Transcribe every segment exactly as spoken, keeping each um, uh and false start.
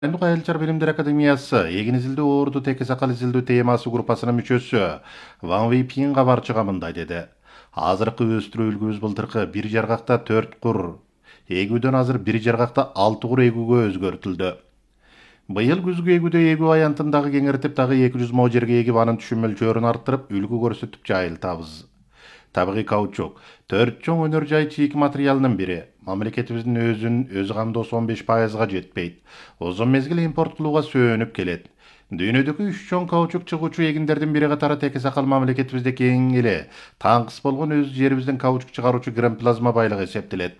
Аймақ Айылчар Білімдер Академиясы егін изилдөө оорду теке сакал изилдөө темасы группасынын мүчөсү Ван Вейпин кабарчыга мындай деди. Азыркы өстүрүү үлгүбүз былтыркы бир жаргакта төрт кур эгүүдөн азыр бир жаргакта алты кур эгүүгө өзгөртүлдү. Быйыл күзгү эгүүдө эгүү аянтын дагы кеңиртип дагы эки жүз мо жерге эгип анын түшүм мөлчөрүн арттырып үлгү көрсөтүп жайылтабыз. Табигый каучук төрт чоң өнөр жай чийик материалынын бири. Мамлекетибиздин өзүн өзү камдоосу он беш пайызга жетпейт. Узун мезгил импорт кылууга сөөнүп келет. Дүйнөдөгү үч чоң каучук чыгуучу эгиндердин бири катары теке сакал мамлекетибизде кең эле таңкыс болгон өз жерибиздин каучук чыгаруучу грамплазма байлыгы эсептелет.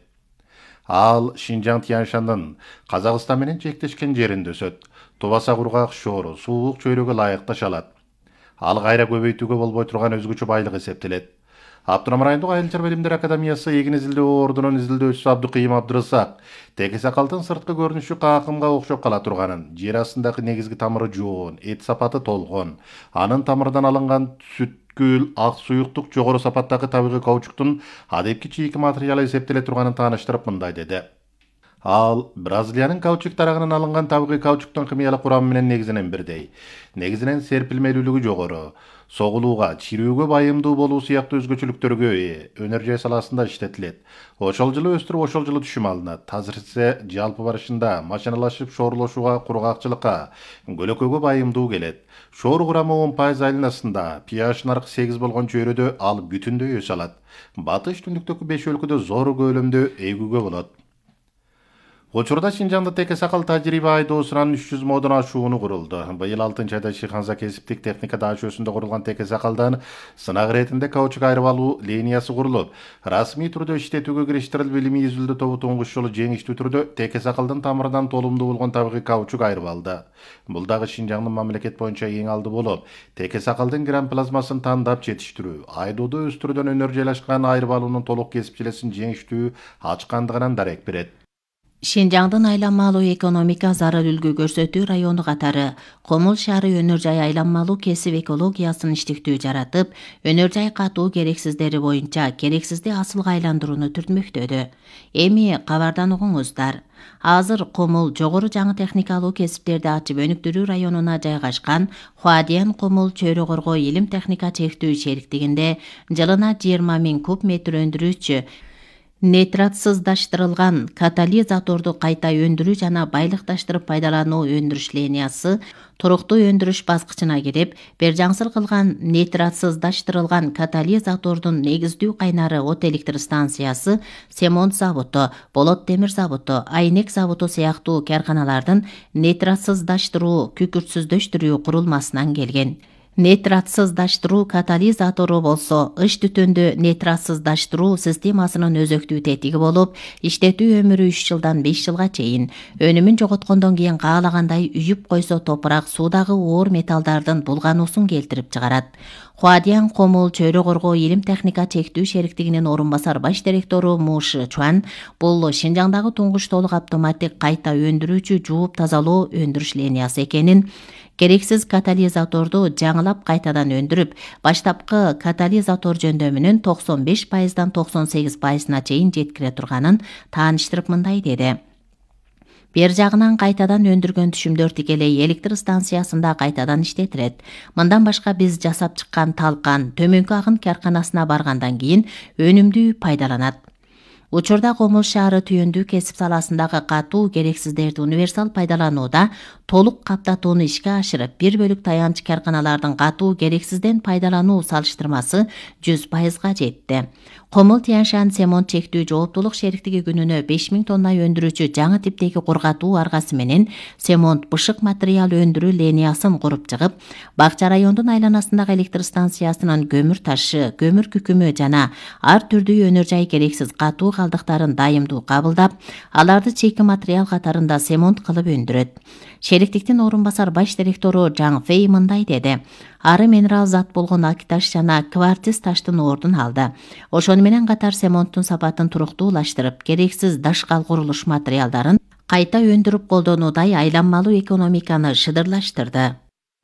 Ал Шинжаң Тяньшандын Казакстан менен чектешкен жеринде өсөт. Тубаса кургак шоору суук чөйрөгө ылайык ташалат. Ал кайра көбөйтүүгө болбой турган өзгөчө байлык эсептелет. Автономдук райондук Айылчар Билимдер Академиясы эгин изилдөө ордунун изилдөөчүсү Абдыкыйым Абдырысак теке сакалдын сырткы көрүнүшү какымга окшоп кала турганын, жер астындагы негизги тамыры жоон, эт сапаты толгон, анын тамырынан алынган сүткүл, ак суюктук жогору сапаттагы табигый каучуктун адепки чийик материалы эсептеле турганын тааныштырып мындай деди. Ал Бразилиянын каучук тарагынан алынган табигый каучуктун химиялык курамы менен негизинен бирдей. Негизинен серпилмелүүлүгү жогору, согулууга, чирүүгө байымдуу болуу сыяктуу өзгөчөлүктөргө ээ, өнөр жай саласында иштетилет. Ошол жылы өстүрүп, ошол жылы түшүм алынат. Азыр ise жалпы барышында машиналашып шоорлошууга, кургакчылыкка, көлөкөгө байымдуу келет. Шоор курамы он пайыз айланасында, pH наркы сегиз болгон чөйрөдө ал бүтүндөй өсө алат. Батыш түндүктөгү беш өлкөдө зор көлөмдө эгүүгө болот. Учурда Шинжаңда теке сакал тажрыйба айдоосунан үч жүз модон ашууну курулду. Быйыл алтынчы айда Шиханза кесиптик техника даашөсүндө курулган теке сакалдан сынак иретинде каучук айрып алуу линиясы курулуп, расмий түрдө иштетүүгө кириштирилип, илимий изилдөө тобу туңгуч жолу жеңиштүү түрдө теке сакалдын тамырынан толумдуу болгон табигый каучук айрып алды. Бул дагы Шинжаңдын мамлекет боюнча эң алды болуп, теке сакалдын грамплазмасын тандап жетиштирүү, айдоодо өстүрүүдөн өнөр жайлашкан айрып алуунун толук кесипчилесин жеңиштүү ачкандыгынан дарек берет. Шинжаңдын айланмалуу экономика зарыл үлгү көрсөтүү району катары Комул шаары өнөр жай айланмалуу кесип экологиясын иштиктүү жаратып, өнөр жай катуу керексиздери боюнча керексизди асылга айландырууну түртмөктөдү. Эми кабардан угуңуздар. Азыр Комул жогору жаңы техникалуу кесиптерди ачып өнүктүрүү районуна жайгашкан Хуадиан Комул чөйрө коргоо илим техника чектүү шериктигинде жылына жыйырма миң куб метр өндүрүүчү нейтратсыздаштырылган катализаторду кайта өндүрүү жана байлыкташтырып пайдалануу өндүрүш линиясы туруктуу өндүрүш баскычына кирип, бержаңсыл кылган нейтратсыздаштырылган катализатордун негиздүү кайнары от электр станциясы, Семонт заводу, Болот темир заводу, Айнек заводу сыяктуу карканалардын нейтратсыздаштыруу күкүртсүздөштүрүү курулмасынан келген. Нейтратсыздаштыруу катализатору болсо ыш түтөндө нейтратсыздаштыруу системасынын өзөктүү тетиги болуп, иштетүү өмүрү үч жылдан беш жылга чейин. Өнүмүн жоготкондон кийин каалагандай үйүп койсо топурак суудагы оор металлдардын булгануусун келтирип чыгарат. Хуадиан Комул чөйрө коргоо илим техника чектүү шериктигинин орун басар баш директору Муши Чуан бул Шинжаңдагы туңгуч толук автоматтик кайта өндүрүүчү жууп тазалоо өндүрүш линиясы экенин, керексиз катализаторду жаңылап кайтадан өндүрүп, баштапкы катализатор жөндөмүнүн токсон беш пайыздан токсон сегиз пайызына чейин жеткире турганын тааныштырып мындай деди. Бер жагынан кайтадан өндүргөн түшүмдөр тикелей электр станциясында кайтадан иштетилет. Мындан башка биз жасап чыккан талкан төмөнкү агын карканасына баргандан кийин өнүмдүү пайдаланат. Учурда Комул шаары түйөндүү кесип саласындагы катуу керексиздерди универсал пайдаланууда толук каптатууну ишке ашырып, бир бөлүк таянч карканалардын катуу керексизден пайдалануу салыштырмасы жүз пайызга жетти. Комул Тяньшан Семонт чектүү жооптулук шериктиги күнүнө беш миң тонна өндүрүүчү жаңы типтеги кургатуу аргасы менен Семонт бышык материал өндүрүү линиясын куруп чыгып, Бакча райондун айланасындагы электр станциясынын көмүр ташы, көмүр күкүмү жана ар түрдүү өнөр жай керексиз катуу калдыктарын дайымдуу кабылдап, аларды чийки материал катарында Семонт кылып өндүрөт. Шериктиктин орун басар баш директору Жаң Фэй мындай деди. Ары минерал зат болгон ак таш жана квартиз таштын ордун алды. Ошону менен катар Семонттун сапатын туруктуулаштырып, керексиз дашкал курулуш материалдарын кайта өндүрүп колдонуудай айланмалуу экономиканы шыдырлаштырды.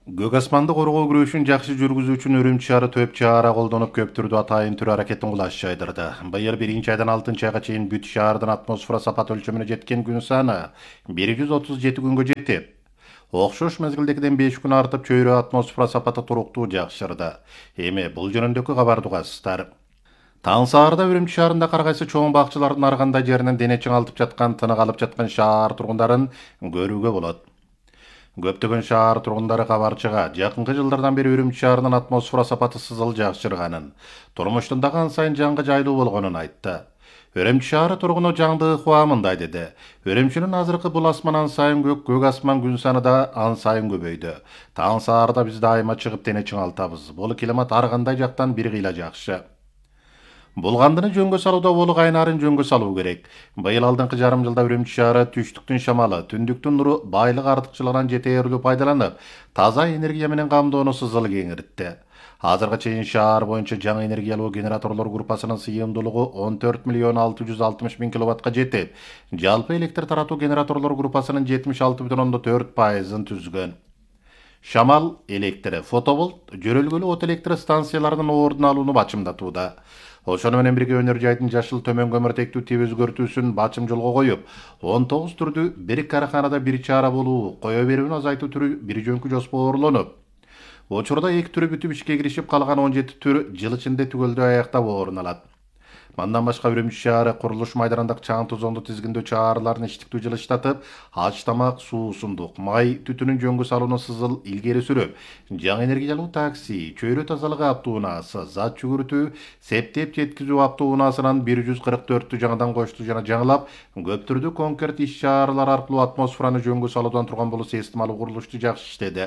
Көк асманды коргоо күрөшүн жакшы жүргүзүү үчүн Үрүмчү шаары төп чара колдонуп көп түрдүү атайын түр аракеттин кулаш жайдырды. Быйыл биринчи айдан алтынчы айга чейин бүт шаардын атмосфера сапат өлчөмүнө жеткен күн саны бир жүз отуз жети күнгө жетип, окшош мезгилдегиден беш күн артып чөйрө атмосфера сапаты туруктуу жакшырды. Эми бул жөнүндөгү кабарды угасыздар. Таң саарда Үрүмчү шаарында ар кайсы чоң бакчылардын ар кандай жеринен дене чыңалтып жаткан, тынык алып жаткан шаар тургундарын көрүүгө болот. Көптөгөн шаар тургундары кабарчыга жакынкы жылдардан бери Үрүмчү шаарынын атмосфера сапаты сызыл жакшырганын, турмуштун дагы ан сайын жаңгы жайлуу болгонун айтты. Үрүмчү шаары тургуну Жаңдык Хуа мындай деди. Үрүмчүнүн азыркы бул асман ан сайын көк, көк асман күн саны да ан сайын көбөйдү. Таң саарда биз дайыма чыгып дене чыңалтабыз. Бул климат ар кандай жактан бир кыйла жакшы. Булгандыны жөнгө салууда болук айнарын жөнгө салуу керек. Быйыл алдыңкы жарым жылда Үрүмчү шаары түштүктүн шамалы, түндүктүн нуру байлык артыкчылыгынан жетээрлүү пайдаланып, таза энергия менен камдоону сызыл кеңиртти. Азыркы чейин шаар боюнча жаңы энергиялуу генераторлор группасынын сыйымдуулугу он төрт миллион алты жүз алтымыш миң киловаттка жетип, жалпы электр таратуу генераторлор группасынын жетимиш алты бүтүн ондон төрт пайызын түзгөн. Шамал электри, фотоболт, жөрөлгөлүү от электр станцияларынын ордун алууну бачымдатууда. Ошону менен бирге өнөр жайдын жашыл төмөн көмүртектүү тип өзгөртүүсүн бачым жолго коюп, он тогуз түрдүү бир караханада бир чара болуу, кое берүүнү азайтуу түрү бир жөнкү жоспорлонуп, учурда эки түрү бүтүп ишке киришип, калган он жети түрү жыл ичинде түгөлдөө аяктап орун алат. Мандан башка Үрүмчү шаары курулуш майданындагы чаң тузонду тизгиндөө чараларын иштиктүү жылыштатып, аш тамак, суусундук, май түтүнүн жөнгө салууну сызыл илгери сүрүп, жаңы энергиялуу такси, чөйрө тазалыгы автоунаасы, зат жүгүртүү, септеп жеткизүү автоунаасынан бир жүз кырк төрттү жаңыдан кошту жана жаңылап, көп түрдүү конкрет иш чаралар аркылуу атмосфераны жөнгө салуудан турган болуу системалуу курулушту жакшы иштеди.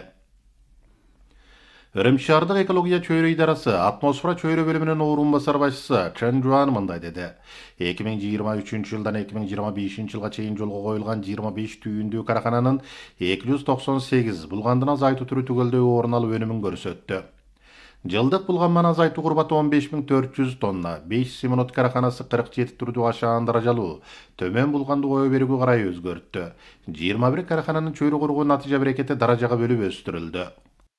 Үрүмчү шаардык экология чөйрө идарасы атмосфера чөйрө бөлүмүнүн орун басар башчысы Чен Жуан мындай деди. эки миң жыйырма үчүнчү жылдан эки миң жыйырма бешинчи жылга чейин жолго коюлган жыйырма беш түйүндүү карахананын эки жүз токсон сегиз булгандын азайтуу түрү түгөлдөй орун алып өнүмүн көрсөттү. Жылдык булган азайтуу курбаты он беш миң төрт жүз тонна, беш Симонот караханасы кырк жети түрдүү ашаан даражалуу, төмөн булганды кое берүүгө карай өзгөрттү. жыйырма бир карахананын чөйрө коргоо натыйжа берекети даражага бөлүп өстүрүлдү.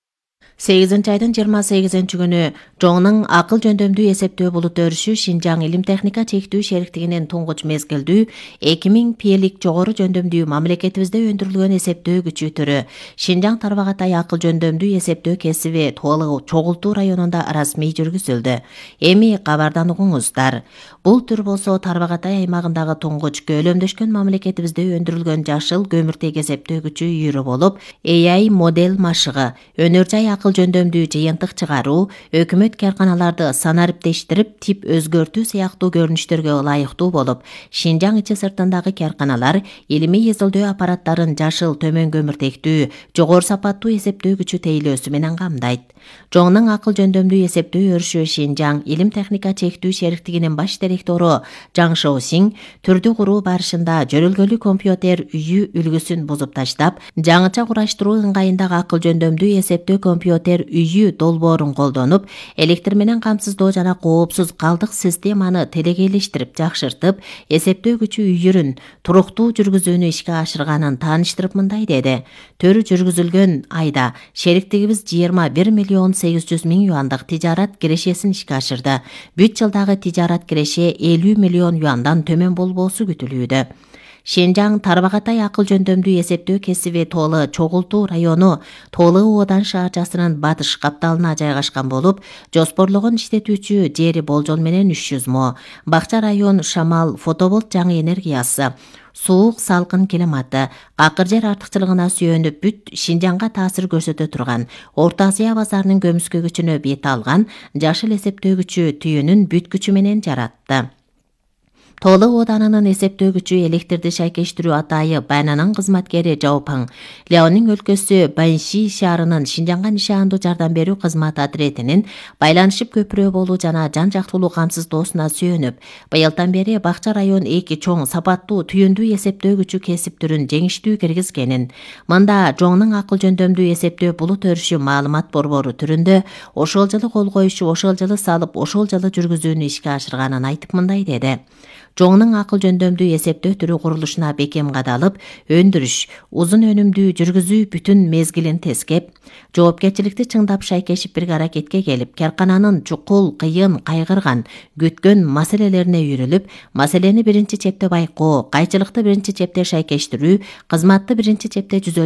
сегизинчи айдын жыйырма сегизинчи күнү Жоңнун акыл жөндөмдүү эсептөө булут өрүшү Шинжаң илим техника чектүү шериктигинин туңгуч мезгилдүү эки миң пиелик жогору жөндөмдүү мамлекетибизде өндүрүлгөн эсептөө күчү түрү Шинжаң Тарбагатай акыл жөндөмдүү эсептөө кесиби Туолы Чогултуу районунда расмий жүргүзүлдү. Эми кабардан угуңуздар. Бул түр болсо Тарбагатай аймагындагы туңгуч көөлөмдөшкөн мамлекетибизде өндүрүлгөн жашыл көмүртек эсептөө күчү үйүрү болуп, A I модель машыгы, өнөр жай акыл жөндөмдүү жыйынтык чыгаруу, өкмөт карканаларды санариптештирип, тип өзгөртүү сыяктуу көрүнүштөргө ылайыктуу болуп, Шинжаң ичи сыртындагы карканалар илимий изилдөө аппараттарын жашыл төмөн көмүртектүү, жогору сапаттуу эсептөө күчү тейлөөсү менен камдайт. Жоңнун акыл жөндөмдүү эсептөө өрүшү Шинжаң илим техника чектүү шериктигинин баш директору Жаң Шоусиң түрдү куруу барышында жөрөлгөлүү компьютер үйү үлгүсүн бузуп таштап, жаңыча кураштыруу ыңгайындагы акыл жөндөмдүү эсептөө компьютер үйү долбоорун колдонуп, электр менен камсыздоо жана коопсуз калдык системаны телекейлештирип жакшыртып, эсептөө күчү үйүрүн туруктуу жүргүзүүнү ишке ашырганын тааныштырып мындай деди. Төрү жүргүзүлгөн айда шериктигибиз жыйырма бир миллион сегиз жүз миң юандык тижарат кирешесин ишке ашырды. Бүт жылдагы тижарат киреше элүү миллион юандан төмөн болбоосу күтүлүүдө. Шинжаң Тарбагатай акыл жөндөмдүү эсептөө кесиби Туолы Чогултуу району Туолы Оодан шаарчасынын батыш капталына жайгашкан болуп, жоспорлогон иштетүүчү жери болжол менен үч жүз мо, Бакча район Шамал фотоболт жаңы энергиясы, суук салкын климаты, акыр жер артыкчылыгына сүйөнүп бүт Шинжаңга таасир көрсөтө турган Орто Азия базарынын көмүскө күчүнө бет алган жашыл эсептөө күчү түйүнүн бүт күчү менен жаратты. Туолы Ооданынын эсептөө күчү электрди шайкештирүү атайы Байнанын кызматкери Жаопаң, Ляонин өлкөсү Баньши шаарынын Шинжаңга нишандуу жардам берүү кызмат отретинин байланышып көпүрө болуу жана жан жактуулуу камсыздоосуна сүйөнүп, быйылдан бери Бакча район эки чоң сапаттуу түйүндүү эсептөө күчү кесип түрүн жеңиштүү киргизгенин, мында Жоңнун акыл жөндөмдүү эсептөө булут өрүшү маалымат борбору түрүндө ошол жылы кол коюшу, ошол жылы салып, ошол жылы жүргүзүүнү ишке ашырганын айтып мындай деди. жоңнун акыл жөндөмдүү эсептөө түрү курулушуна бекем кадалып, өндүрүш, узун өнүмдүү жүргүзүү бүтүн мезгилин тескеп, жоопкерчиликти чыңдап шайкешип бир аракетке келип, каркананын чукул, кыйын, кайгырган, күткөн маселелерине үйрүлүп, маселени биринчи чепте байкоо, кайчылыкты биринчи чепте шайкештирүү, кызматты биринчи чепте жүзөлүү